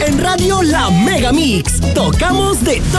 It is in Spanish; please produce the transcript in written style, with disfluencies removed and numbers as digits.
En Radio La Mega Mix, tocamos de todo.